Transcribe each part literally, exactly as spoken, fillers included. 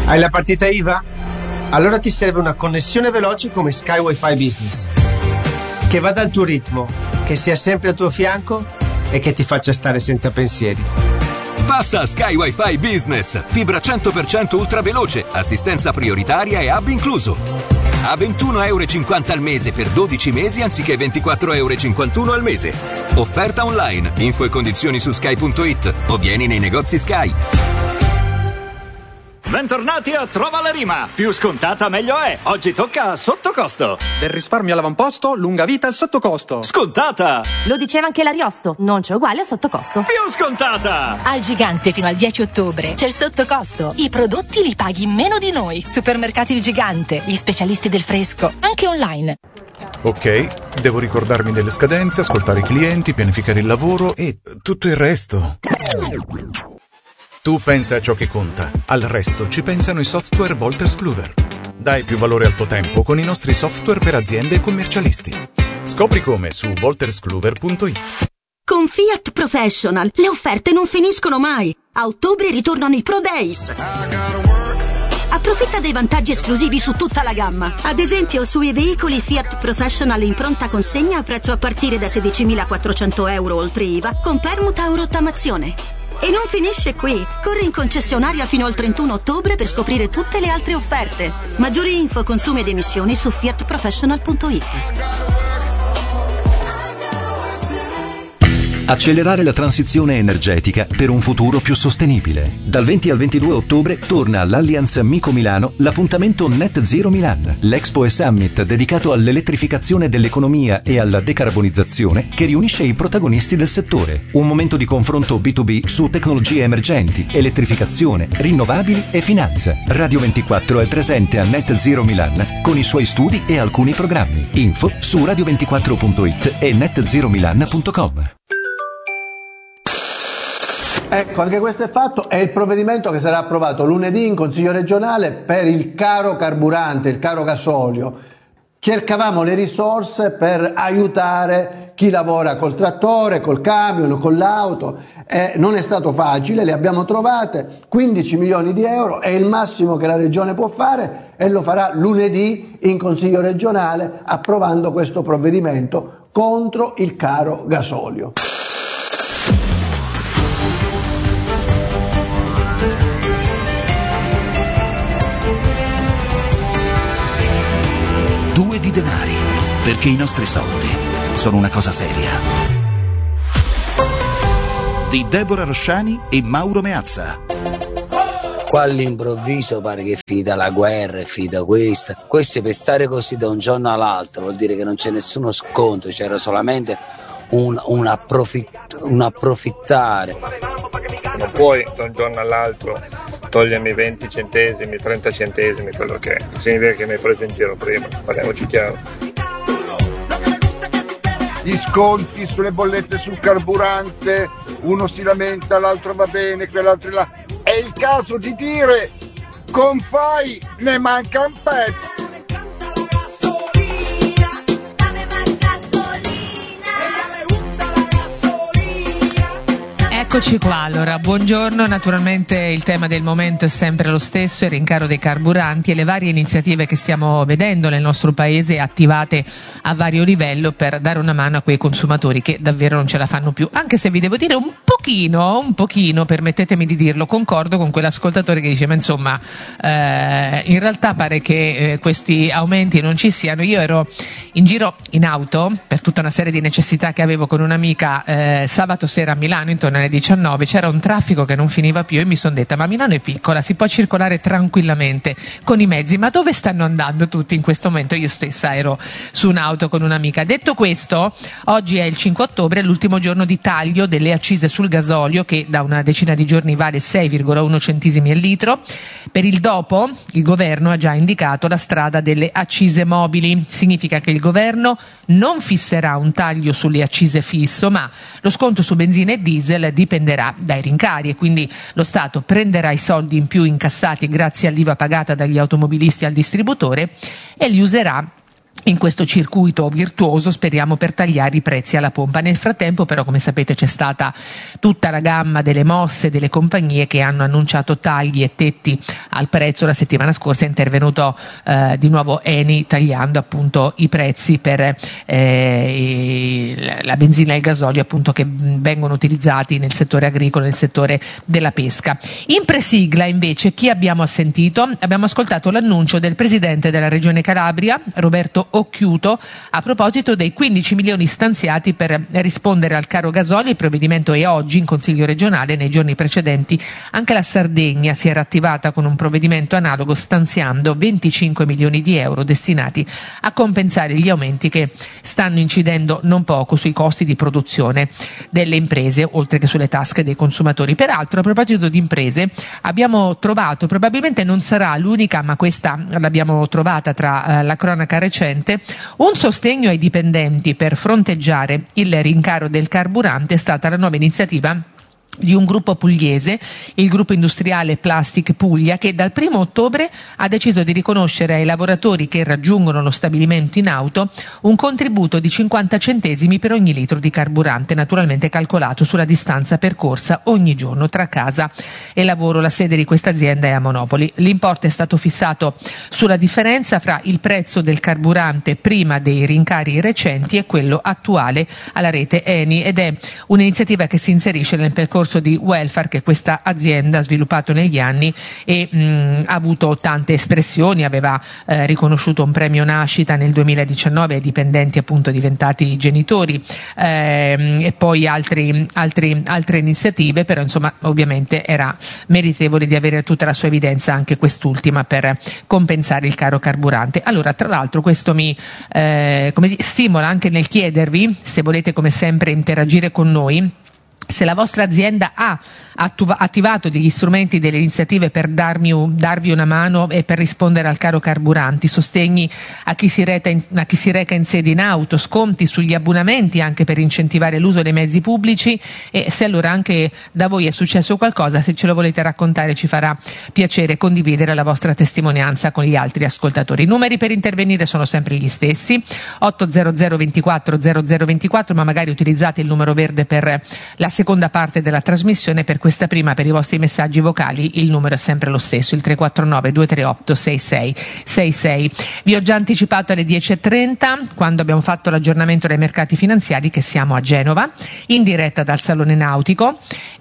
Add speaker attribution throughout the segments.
Speaker 1: Hai la partita I V A? Allora ti serve una connessione veloce come Sky Wi-Fi Business, che vada al tuo ritmo, che sia sempre al tuo fianco e che ti faccia stare senza pensieri.
Speaker 2: Passa a Sky Wi-Fi Business, fibra cento per cento ultra veloce, assistenza prioritaria e hub incluso. A ventuno euro e cinquanta al mese per dodici mesi anziché ventiquattro euro e cinquantuno al mese. Offerta online, info e condizioni su sky punto it o vieni nei negozi Sky.
Speaker 3: Bentornati a Trova la Rima. Più scontata meglio è. Oggi tocca a sottocosto.
Speaker 4: Del risparmio all'avamposto, lunga vita al sottocosto.
Speaker 3: Scontata.
Speaker 5: Lo diceva anche l'Ariosto, non c'è uguale a sottocosto.
Speaker 3: Più scontata.
Speaker 5: Al Gigante fino al dieci ottobre c'è il sottocosto. I prodotti li paghi meno di noi. Supermercati Il Gigante, gli specialisti del fresco, anche online.
Speaker 6: Ok, devo ricordarmi delle scadenze, ascoltare i clienti, pianificare il lavoro e tutto il resto. Tu pensa a ciò che conta, al resto ci pensano i software Wolters Kluwer. Dai più valore al tuo tempo con i nostri software per aziende e commercialisti. Scopri come su wolters kluwer punto it.
Speaker 7: Con Fiat Professional le offerte non finiscono mai. A ottobre ritornano i Pro Days. Approfitta dei vantaggi esclusivi su tutta la gamma. Ad esempio sui veicoli Fiat Professional in pronta consegna a prezzo a partire da sedicimilaquattrocento euro oltre I V A con permuta o rottamazione. E non finisce qui. Corri in concessionaria fino al trentuno ottobre per scoprire tutte le altre offerte. Maggiori info, consumi ed emissioni su fiat professional punto it.
Speaker 8: Accelerare la transizione energetica per un futuro più sostenibile. Dal venti al ventidue ottobre torna all'Allianz Amico Milano l'appuntamento Net Zero Milan, l'Expo e Summit dedicato all'elettrificazione dell'economia e alla decarbonizzazione che riunisce i protagonisti del settore. Un momento di confronto B due B su tecnologie emergenti, elettrificazione, rinnovabili e finanza. Radio ventiquattro è presente a Net Zero Milan con i suoi studi e alcuni programmi. Info su radio ventiquattro punto it e net zero milan punto com.
Speaker 9: Ecco, anche questo è fatto, è il provvedimento che sarà approvato lunedì in Consiglio regionale per il caro carburante, il caro gasolio. Cercavamo le risorse per aiutare chi lavora col trattore, col camion, con l'auto, eh, non è stato facile, le abbiamo trovate, quindici milioni di euro è il massimo che la regione può fare e lo farà lunedì in Consiglio regionale approvando questo provvedimento contro il caro gasolio.
Speaker 10: Due di denari, perché i nostri soldi sono una cosa seria. Di Deborah Rosciani e Mauro Meazza.
Speaker 11: Qua all'improvviso pare che è finita la guerra, è finita questa. Questi per stare così da un giorno all'altro vuol dire che non c'è nessuno sconto, c'era solamente un, un, approfitt- un approfittare.
Speaker 12: Non puoi da un giorno all'altro togliermi venti centesimi, trenta centesimi, quello che è. Significa che mi hai preso in giro prima, parliamoci chiaro.
Speaker 13: Gli sconti sulle bollette sul carburante, uno si lamenta, l'altro va bene, quell'altro là. È il caso di dire, con fai ne manca un pezzo.
Speaker 14: Eccoci qua, allora, buongiorno. Naturalmente il tema del momento è sempre lo stesso, il rincaro dei carburanti e le varie iniziative che stiamo vedendo nel nostro paese attivate a vario livello per dare una mano a quei consumatori che davvero non ce la fanno più. Anche se vi devo dire un pochino, un pochino, permettetemi di dirlo, concordo con quell'ascoltatore che dice ma insomma eh, in realtà pare che eh, questi aumenti non ci siano. Io ero in giro in auto per tutta una serie di necessità che avevo con un'amica eh, sabato sera a Milano intorno alle diciannove, c'era un traffico che non finiva più e mi sono detta ma Milano è piccola, si può circolare tranquillamente con i mezzi, ma dove stanno andando tutti in questo momento? Io stessa ero su un'auto con un'amica. Detto questo, oggi è il cinque ottobre, l'ultimo giorno di taglio delle accise sul gasolio che da una decina di giorni vale sei virgola uno centesimi al litro. Per il dopo il governo ha già indicato la strada delle accise mobili, significa che il governo non fisserà un taglio sulle accise fisso, ma lo sconto su benzina e diesel dipenderà dai rincari e quindi lo Stato prenderà i soldi in più incassati grazie all'I V A pagata dagli automobilisti al distributore e li userà in questo circuito virtuoso, speriamo, per tagliare i prezzi alla pompa. Nel frattempo però, come sapete, c'è stata tutta la gamma delle mosse delle compagnie che hanno annunciato tagli e tetti al prezzo. La settimana scorsa è intervenuto eh, di nuovo Eni tagliando appunto i prezzi per eh, la benzina e il gasolio appunto che vengono utilizzati nel settore agricolo, nel settore della pesca. In presigla invece chi abbiamo assentito? Abbiamo ascoltato l'annuncio del presidente della regione Calabria, Roberto Occhiuto, a proposito dei quindici milioni stanziati per rispondere al caro gasolio. Il provvedimento è oggi in Consiglio regionale. Nei giorni precedenti anche la Sardegna si era attivata con un provvedimento analogo, stanziando venticinque milioni di euro destinati a compensare gli aumenti che stanno incidendo non poco sui costi di produzione delle imprese, oltre che sulle tasche dei consumatori. Peraltro, a proposito di imprese, abbiamo trovato, probabilmente non sarà l'unica, ma questa l'abbiamo trovata tra eh, la cronaca recente, un sostegno ai dipendenti per fronteggiare il rincaro del carburante. È stata la nuova iniziativa di un gruppo pugliese, il gruppo industriale Plastic Puglia, che dal primo ottobre ha deciso di riconoscere ai lavoratori che raggiungono lo stabilimento in auto un contributo di cinquanta centesimi per ogni litro di carburante, naturalmente calcolato sulla distanza percorsa ogni giorno tra casa e lavoro. La sede di questa azienda è a Monopoli. L'importo è stato fissato sulla differenza fra il prezzo del carburante prima dei rincari recenti e quello attuale alla rete Eni, ed è un'iniziativa che si inserisce nel percorso di welfare che questa azienda ha sviluppato negli anni e mh, ha avuto tante espressioni. Aveva eh, riconosciuto un premio nascita nel duemiladiciannove ai dipendenti appunto diventati genitori, ehm, e poi altri, altri, altre iniziative, però insomma ovviamente era meritevole di avere tutta la sua evidenza anche quest'ultima per compensare il caro carburante. Allora, tra l'altro, questo mi eh, come si, stimola anche nel chiedervi, se volete come sempre interagire con noi, se la vostra azienda ha attivato degli strumenti, delle iniziative per darmi, darvi una mano e per rispondere al caro carburanti, sostegni a chi, si reca in, a chi si reca in sede in auto, sconti sugli abbonamenti anche per incentivare l'uso dei mezzi pubblici, e se allora anche da voi è successo qualcosa, se ce lo volete raccontare ci farà piacere condividere la vostra testimonianza con gli altri ascoltatori. I numeri per intervenire sono sempre gli stessi, otto zero zero ventiquattro zero zero ventiquattro, ma magari utilizzate il numero verde per la seconda parte della trasmissione. Per questa prima, per i vostri messaggi vocali, il numero è sempre lo stesso, il tre quattro nove due tre otto sei sei sei sei. Vi ho già anticipato alle dieci e trenta, quando abbiamo fatto l'aggiornamento dei mercati finanziari, che siamo a Genova in diretta dal Salone Nautico,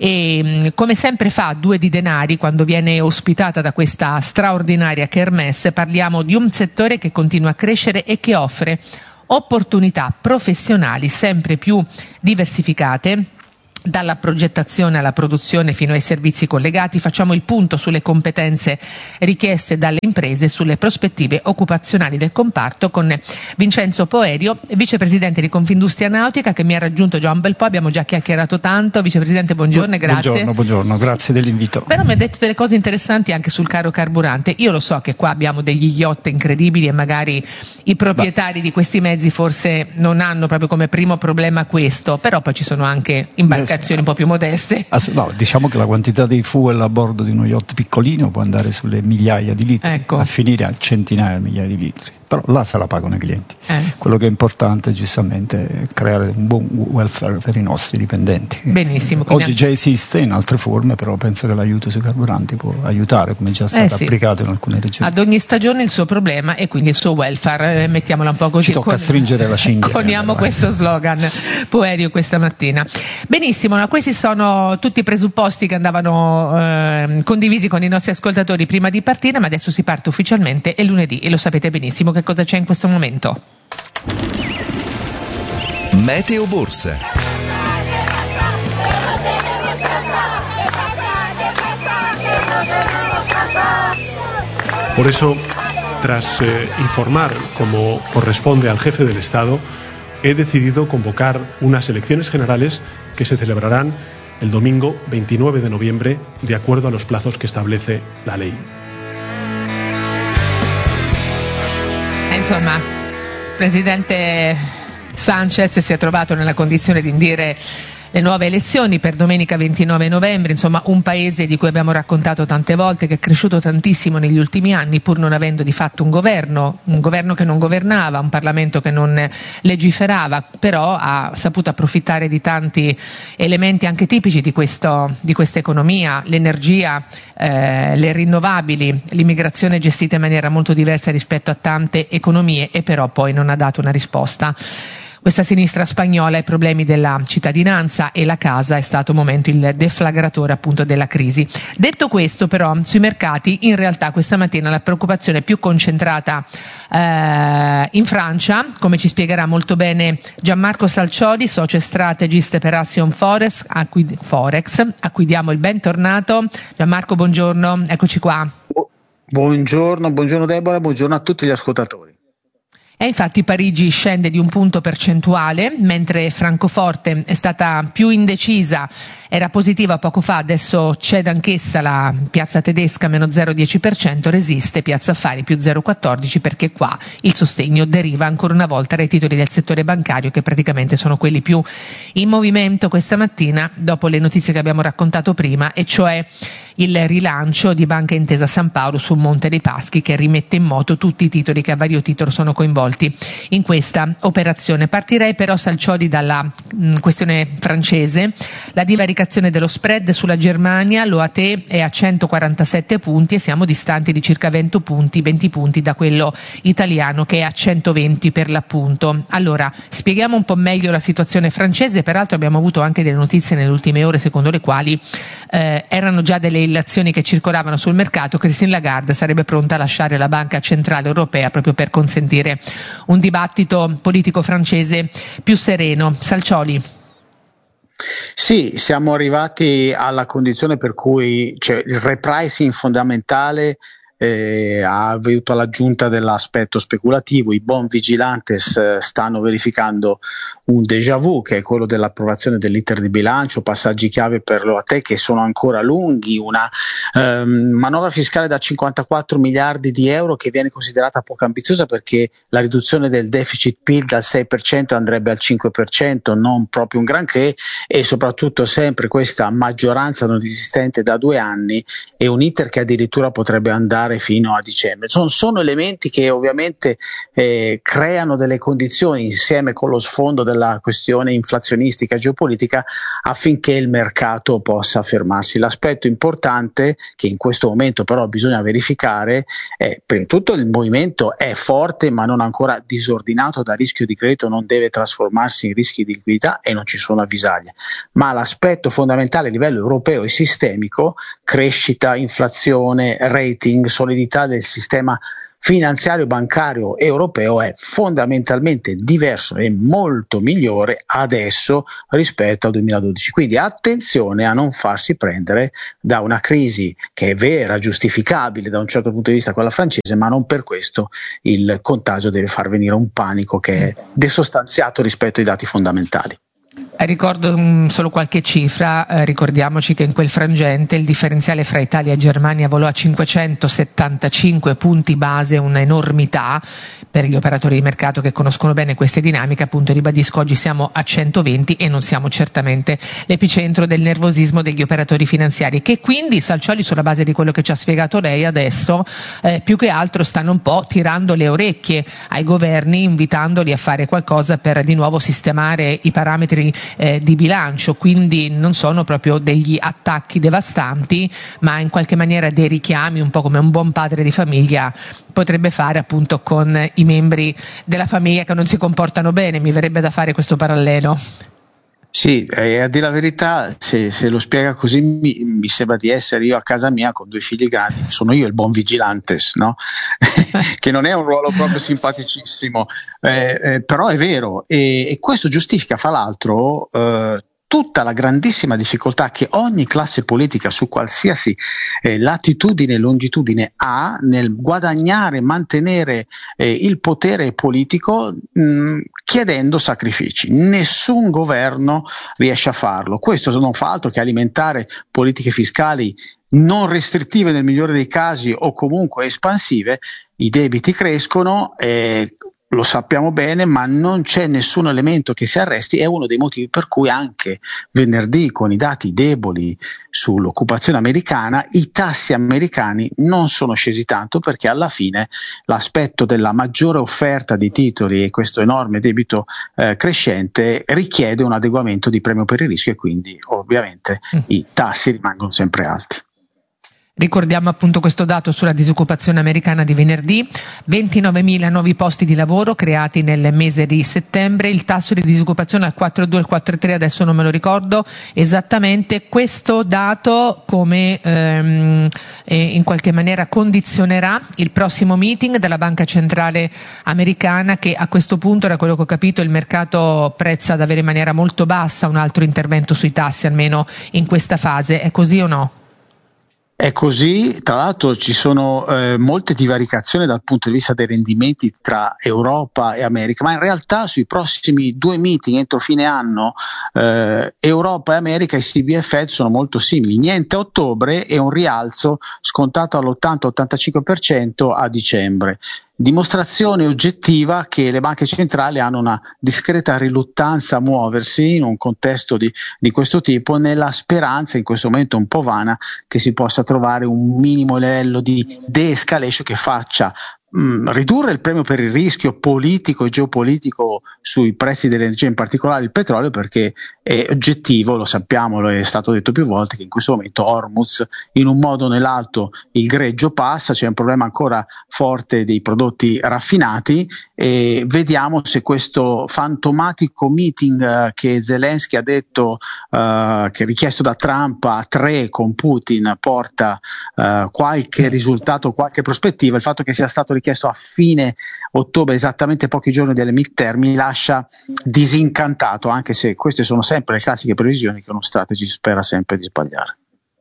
Speaker 14: e come sempre fa Due di Denari quando viene ospitata da questa straordinaria kermesse. Parliamo di un settore che continua a crescere e che offre opportunità professionali sempre più diversificate, dalla progettazione alla produzione fino ai servizi collegati. Facciamo il punto sulle competenze richieste dalle imprese e sulle prospettive occupazionali del comparto con Vincenzo Poerio, vicepresidente di Confindustria Nautica, che mi ha raggiunto già un bel po', abbiamo già chiacchierato tanto. Vicepresidente, buongiorno e grazie.
Speaker 15: Buongiorno, buongiorno, grazie dell'invito.
Speaker 14: Però mi ha detto delle cose interessanti anche sul caro carburante. Io lo so che qua abbiamo degli yacht incredibili e magari i proprietari Beh. di questi mezzi forse non hanno proprio come primo problema questo, però poi ci sono anche imbarcazioni un po' più modeste.
Speaker 15: No, diciamo che la quantità di fuel a bordo di uno yacht piccolino può andare sulle migliaia di litri, ecco, a finire a centinaia di migliaia di litri. Però là se la pagano i clienti. Eh. Quello che è importante giustamente è creare un buon welfare per i nostri dipendenti.
Speaker 14: Benissimo.
Speaker 15: Oggi già esiste in altre forme, però penso che l'aiuto sui carburanti può aiutare, come già è stato eh sì. applicato in alcune regioni.
Speaker 14: Ad ogni stagione il suo problema e quindi il suo welfare, eh, mettiamola un po' così.
Speaker 15: Ci tocca con... stringere la cinghia.
Speaker 14: Coniamo questo slogan Poerio questa mattina. Benissimo, no, questi sono tutti i presupposti che andavano eh, condivisi con i nostri ascoltatori prima di partire, ma adesso si parte ufficialmente, è lunedì e lo sapete benissimo che cosa c'è in questo momento.
Speaker 8: Meteo Borsa.
Speaker 16: Por eso, tras eh, informar como corresponde al jefe del Estado, he decidido convocar unas elecciones generales que se celebrarán el domingo veintinueve de noviembre, de acuerdo a los plazos que establece la ley.
Speaker 14: Insomma, Presidente Sanchez si è trovato nella condizione di indire le nuove elezioni per domenica ventinove novembre, insomma un paese di cui abbiamo raccontato tante volte, che è cresciuto tantissimo negli ultimi anni pur non avendo di fatto un governo, un governo che non governava, un Parlamento che non legiferava, però ha saputo approfittare di tanti elementi anche tipici di, questo, di questa economia, l'energia, eh, le rinnovabili, l'immigrazione gestita in maniera molto diversa rispetto a tante economie, e però poi non ha dato una risposta. Questa sinistra spagnola, i problemi della cittadinanza e la casa è stato un momento il deflagratore appunto della crisi. Detto questo, però, sui mercati in realtà questa mattina la preoccupazione è più concentrata eh, in Francia, come ci spiegherà molto bene Gianmarco Salciodi, socio strategist per Action Forex, a cui, Forex, a cui diamo il bentornato. Gianmarco, buongiorno, eccoci qua.
Speaker 17: Buongiorno, buongiorno Deborah, buongiorno a tutti gli ascoltatori.
Speaker 14: E infatti Parigi scende di un punto percentuale, mentre Francoforte è stata più indecisa, era positiva poco fa, adesso cede anch'essa, la piazza tedesca meno zero virgola dieci per cento, resiste Piazza Affari più zero virgola quattordici, perché qua il sostegno deriva ancora una volta dai titoli del settore bancario, che praticamente sono quelli più in movimento questa mattina dopo le notizie che abbiamo raccontato prima, e cioè il rilancio di Banca Intesa San Paolo sul Monte dei Paschi, che rimette in moto tutti i titoli che a vario titolo sono coinvolti in questa operazione. Partirei però, Salciodi, dalla mh, questione francese. La divaricazione dello spread sulla Germania, l'O A T è a centoquarantasette punti e siamo distanti di circa venti punti, venti punti da quello italiano, che è a centoventi per l'appunto. Allora, spieghiamo un po' meglio la situazione francese. Peraltro abbiamo avuto anche delle notizie nelle ultime ore secondo le quali eh, erano già delle illazioni che circolavano sul mercato. Christine Lagarde sarebbe pronta a lasciare la Banca Centrale Europea proprio per consentire un dibattito politico francese più sereno. Salcioli.
Speaker 17: Sì, siamo arrivati alla condizione per cui, cioè, il repricing fondamentale Eh, ha avuto l'aggiunta dell'aspetto speculativo. I bond vigilantes eh, stanno verificando un déjà vu, che è quello dell'approvazione dell'iter di bilancio, passaggi chiave per l'O A T che sono ancora lunghi, una ehm, manovra fiscale da cinquantaquattro miliardi di euro che viene considerata poco ambiziosa, perché la riduzione del deficit P I L dal sei per cento andrebbe al cinque per cento, non proprio un granché, e soprattutto sempre questa maggioranza non esistente da due anni e un iter che addirittura potrebbe andare fino a dicembre. Sono, sono elementi che ovviamente eh, creano delle condizioni, insieme con lo sfondo della questione inflazionistica geopolitica, affinché il mercato possa fermarsi. L'aspetto importante che in questo momento però bisogna verificare è, prima di tutto, il movimento è forte ma non ancora disordinato da rischio di credito, non deve trasformarsi in rischi di liquidità e non ci sono avvisaglie, ma l'aspetto fondamentale a livello europeo e sistemico, crescita, inflazione, rating, solidità del sistema finanziario bancario europeo, è fondamentalmente diverso e molto migliore adesso rispetto al duemiladodici. Quindi attenzione a non farsi prendere da una crisi che è vera, giustificabile da un certo punto di vista, quella francese, ma non per questo il contagio deve far venire un panico che è desostanziato rispetto ai dati fondamentali.
Speaker 14: Ricordo um, solo qualche cifra, eh, ricordiamoci che in quel frangente il differenziale fra Italia e Germania volò a cinquecentosettantacinque punti base, un'enormità per gli operatori di mercato che conoscono bene queste dinamiche. Appunto, ribadisco, oggi siamo a centoventi e non siamo certamente l'epicentro del nervosismo degli operatori finanziari, che quindi, Salcioli, sulla base di quello che ci ha spiegato lei adesso, eh, più che altro stanno un po' tirando le orecchie ai governi, invitandoli a fare qualcosa per di nuovo sistemare i parametri Eh, di bilancio. Quindi non sono proprio degli attacchi devastanti, ma in qualche maniera dei richiami, un po' come un buon padre di famiglia potrebbe fare appunto con i membri della famiglia che non si comportano bene. Mi verrebbe da fare questo parallelo.
Speaker 17: Sì, eh, a dire la verità, se, se lo spiega così mi, mi sembra di essere io a casa mia con due figli grandi, sono io il buon vigilantes, no? Che non è un ruolo proprio simpaticissimo, eh, eh, però è vero, e, e questo giustifica fra l'altro eh, tutta la grandissima difficoltà che ogni classe politica su qualsiasi eh, latitudine e longitudine ha nel guadagnare, mantenere eh, il potere politico mh, chiedendo sacrifici. Nessun governo riesce a farlo. Questo non fa altro che alimentare politiche fiscali non restrittive nel migliore dei casi o comunque espansive. I debiti crescono, eh, lo sappiamo bene, ma non c'è nessun elemento che si arresti. È uno dei motivi per cui anche venerdì, con i dati deboli sull'occupazione americana, i tassi americani non sono scesi tanto, perché alla fine l'aspetto della maggiore offerta di titoli e questo enorme debito eh, crescente richiede un adeguamento di premio per il rischio, e quindi ovviamente mm. i tassi rimangono sempre alti.
Speaker 14: Ricordiamo appunto questo dato sulla disoccupazione americana di venerdì: ventinovemila nuovi posti di lavoro creati nel mese di settembre, il tasso di disoccupazione al quattro virgola due, al quattro virgola tre, adesso non me lo ricordo esattamente. Questo dato come ehm, eh, in qualche maniera condizionerà il prossimo meeting della Banca Centrale Americana, che a questo punto, da quello che ho capito, il mercato prezza ad avere in maniera molto bassa un altro intervento sui tassi, almeno in questa fase. È così o no?
Speaker 17: È così, tra l'altro ci sono eh, molte divaricazioni dal punto di vista dei rendimenti tra Europa e America, ma in realtà sui prossimi due meeting entro fine anno eh, Europa e America, i C B F Ed sono molto simili, niente a ottobre e un rialzo scontato all'ottanta ottantacinque per cento a dicembre. Dimostrazione oggettiva che le banche centrali hanno una discreta riluttanza a muoversi in un contesto di, di questo tipo, nella speranza, in questo momento un po' vana, che si possa trovare un minimo livello di de-escalation che faccia mh, ridurre il premio per il rischio politico e geopolitico sui prezzi dell'energia, in particolare il petrolio, perché è oggettivo, lo sappiamo, lo è stato detto più volte, che in questo momento Hormuz, in un modo o nell'altro, il greggio passa, c'è un problema ancora forte dei prodotti raffinati, e vediamo se questo fantomatico meeting uh, che Zelensky ha detto, uh, che è richiesto da Trump a tre con Putin, porta uh, qualche risultato, qualche prospettiva. Il fatto che sia stato richiesto a fine ottobre, esattamente pochi giorni delle midterm, mi lascia disincantato, anche se queste sono sempre le classiche previsioni che uno strategy spera sempre di sbagliare.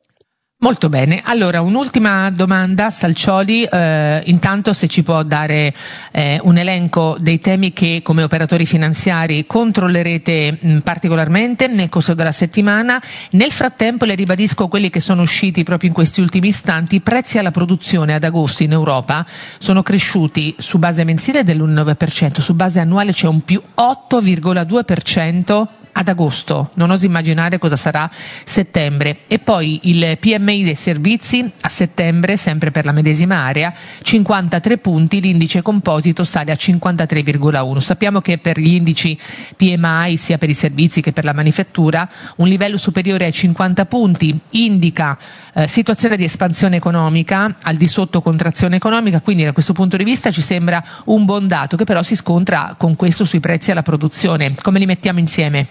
Speaker 14: Molto bene, allora un'ultima domanda, Salcioli, eh, intanto se ci può dare eh, un elenco dei temi che come operatori finanziari controllerete mh, particolarmente nel corso della settimana. Nel frattempo le ribadisco quelli che sono usciti proprio in questi ultimi istanti: i prezzi alla produzione ad agosto in Europa sono cresciuti su base mensile dell'uno virgola nove per cento, su base annuale c'è un più otto virgola due per cento ad agosto, non oso immaginare cosa sarà settembre. E poi il P M I dei servizi a settembre, sempre per la medesima area, cinquantatré punti, l'indice composito sale a cinquantatré virgola uno. Sappiamo che per gli indici P M I, sia per i servizi che per la manifattura, un livello superiore ai cinquanta punti indica eh, situazione di espansione economica, al di sotto contrazione economica, quindi da questo punto di vista ci sembra un buon dato, che però si scontra con questo sui prezzi alla produzione. Come li mettiamo insieme?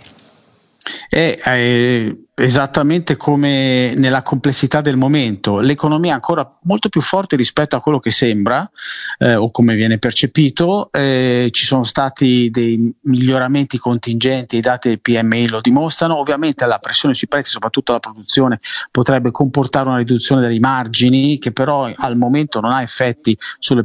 Speaker 17: È, è esattamente come nella complessità del momento, l'economia è ancora molto più forte rispetto a quello che sembra eh, o come viene percepito. Eh, ci sono stati dei miglioramenti contingenti, i dati del P M I lo dimostrano. Ovviamente la pressione sui prezzi, soprattutto la produzione, potrebbe comportare una riduzione dei margini, che però al momento non ha effetti sulle